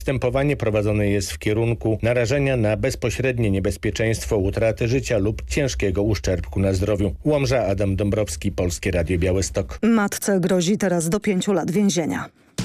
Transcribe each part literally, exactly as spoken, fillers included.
Postępowanie prowadzone jest w kierunku narażenia na bezpośrednie niebezpieczeństwo utraty życia lub ciężkiego uszczerbku na zdrowiu. Łomża, Adam Dąbrowski, Polskie Radio Białystok. Matce grozi teraz do pięciu lat więzienia.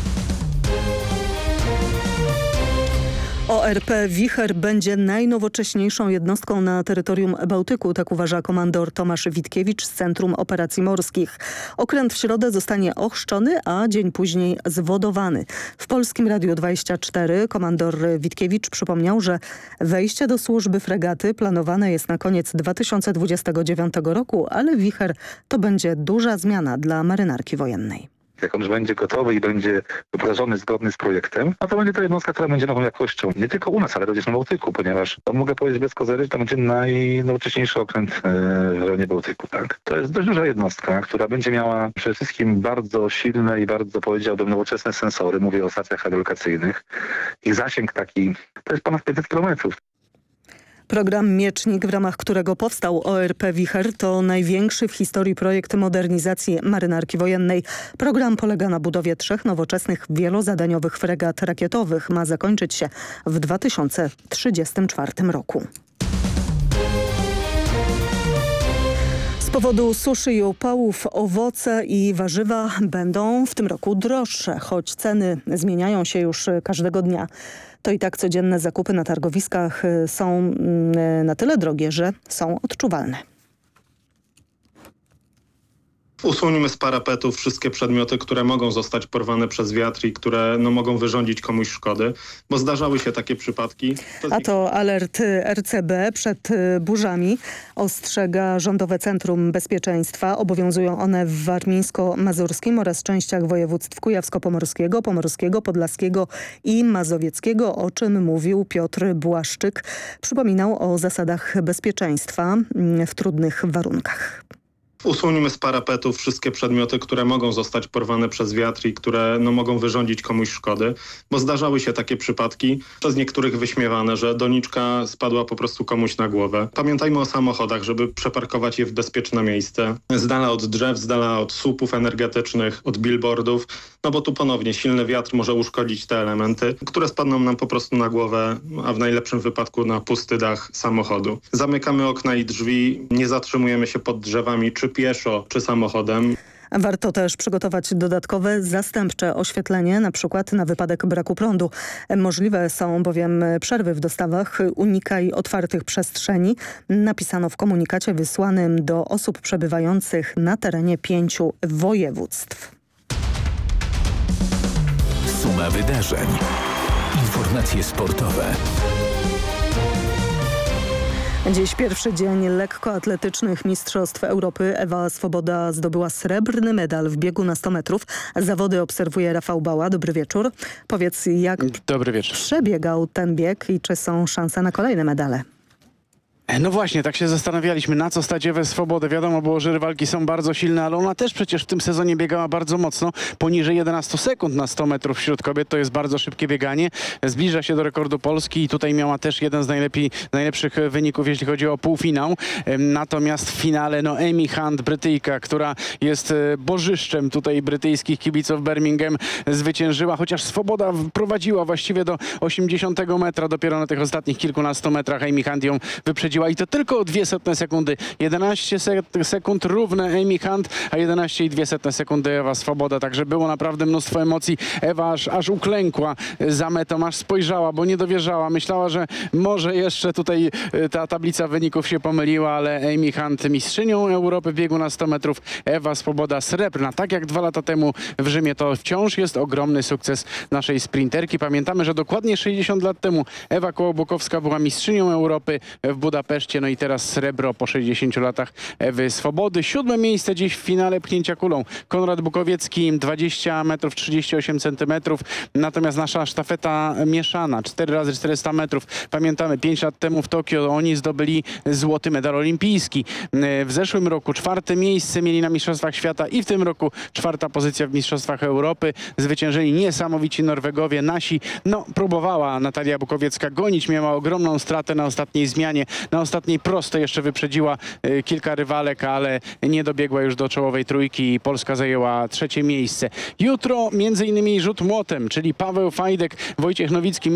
O R P Wicher będzie najnowocześniejszą jednostką na terytorium Bałtyku, tak uważa komandor Tomasz Witkiewicz z Centrum Operacji Morskich. Okręt w środę zostanie ochrzczony, a dzień później zwodowany. W Polskim Radiu dwadzieścia cztery komandor Witkiewicz przypomniał, że wejście do służby fregaty planowane jest na koniec dwa tysiące dwudziestego dziewiątego roku, ale Wicher to będzie duża zmiana dla marynarki wojennej. Jak on już będzie gotowy i będzie wdrożony zgodny z projektem, a to będzie to jednostka, która będzie nową jakością. Nie tylko u nas, ale również na Bałtyku, ponieważ to mogę powiedzieć bez kozery, że to będzie najnowocześniejszy okręt w rejonie Bałtyku. Tak? To jest dość duża jednostka, która będzie miała przede wszystkim bardzo silne i bardzo, powiedziałbym, nowoczesne sensory. Mówię o stacjach radiolokacyjnych. Ich zasięg taki to jest ponad pięćset kilometrów. Program Miecznik, w ramach którego powstał O R P Wicher, to największy w historii projekt modernizacji marynarki wojennej. Program polega na budowie trzech nowoczesnych, wielozadaniowych fregat rakietowych. Ma zakończyć się w dwa tysiące trzydziestym czwartym roku. Z powodu suszy i upałów owoce i warzywa będą w tym roku droższe, choć ceny zmieniają się już każdego dnia. To i tak codzienne zakupy na targowiskach są na tyle drogie, że są odczuwalne. Usuńmy z parapetów wszystkie przedmioty, które mogą zostać porwane przez wiatr i które no, mogą wyrządzić komuś szkody, bo zdarzały się takie przypadki. To A to alert R C B przed burzami. Ostrzega Rządowe Centrum Bezpieczeństwa. Obowiązują one w Warmińsko-Mazurskim oraz częściach województw kujawsko-pomorskiego, pomorskiego, podlaskiego i mazowieckiego, o czym mówił Piotr Błaszczyk. Przypominał o zasadach bezpieczeństwa w trudnych warunkach. Usuńmy z parapetów wszystkie przedmioty, które mogą zostać porwane przez wiatr i które no, mogą wyrządzić komuś szkody, bo zdarzały się takie przypadki, przez niektórych wyśmiewane, że doniczka spadła po prostu komuś na głowę. Pamiętajmy o samochodach, żeby przeparkować je w bezpieczne miejsce, z dala od drzew, z dala od słupów energetycznych, od billboardów, no bo tu ponownie silny wiatr może uszkodzić te elementy, które spadną nam po prostu na głowę, a w najlepszym wypadku na pusty dach samochodu. Zamykamy okna i drzwi, nie zatrzymujemy się pod drzewami, czy pieszo, czy samochodem. Warto też przygotować dodatkowe zastępcze oświetlenie, na przykład na wypadek braku prądu. Możliwe są bowiem przerwy w dostawach. Unikaj otwartych przestrzeni. Napisano w komunikacie wysłanym do osób przebywających na terenie pięciu województw. Suma wydarzeń. Informacje sportowe. Dziś pierwszy dzień lekkoatletycznych Mistrzostw Europy. Ewa Swoboda zdobyła srebrny medal w biegu na sto metrów. Zawody obserwuje Rafał Bała. Dobry wieczór. Powiedz, jak Dobry wieczór. przebiegał ten bieg i czy są szanse na kolejne medale? No właśnie, tak się zastanawialiśmy, na co stać Ewę Swobodę. Wiadomo było, że rywalki są bardzo silne, ale ona też przecież w tym sezonie biegała bardzo mocno. Poniżej jedenastu sekund na sto metrów wśród kobiet. To jest bardzo szybkie bieganie. Zbliża się do rekordu Polski i tutaj miała też jeden z najlepiej, najlepszych wyników, jeśli chodzi o półfinał. Natomiast w finale, no Amy Hunt, Brytyjka, która jest bożyszczem tutaj brytyjskich kibiców Birmingham, zwyciężyła, chociaż Swoboda prowadziła właściwie do osiemdziesiątego metra. Dopiero na tych ostatnich kilkunastu metrach Amy Hunt ją wyprzedziła. I to tylko o dwie setne sekundy. jedenaście sekund równe Amy Hunt, a jedenaście i dwie setne sekundy Ewa Swoboda. Także było naprawdę mnóstwo emocji. Ewa aż, aż uklękła za metą, aż spojrzała, bo nie dowierzała. Myślała, że może jeszcze tutaj ta tablica wyników się pomyliła, ale Amy Hunt mistrzynią Europy w biegu na sto metrów. Ewa Swoboda srebrna. Tak jak dwa lata temu w Rzymie. To wciąż jest ogromny sukces naszej sprinterki. Pamiętamy, że dokładnie sześćdziesiąt lat temu Ewa Kołobukowska była mistrzynią Europy w Budapeszcie. No i teraz srebro po sześćdziesięciu latach Ewy Swobody. Siódme miejsce dziś w finale pchnięcia kulą. Konrad Bukowiecki dwadzieścia metrów trzydzieści osiem centymetrów. Natomiast nasza sztafeta mieszana cztery razy czterysta metrów. Pamiętamy, pięć lat temu w Tokio oni zdobyli złoty medal olimpijski. W zeszłym roku czwarte miejsce mieli na Mistrzostwach Świata i w tym roku czwarta pozycja w Mistrzostwach Europy. Zwyciężyli niesamowici Norwegowie. Nasi, no próbowała Natalia Bukowiecka gonić. Miała ogromną stratę na ostatniej zmianie. Na ostatniej prostej jeszcze wyprzedziła y, kilka rywalek, ale nie dobiegła już do czołowej trójki i Polska zajęła trzecie miejsce. Jutro między innymi rzut młotem, czyli Paweł Fajdek, Wojciech Nowicki.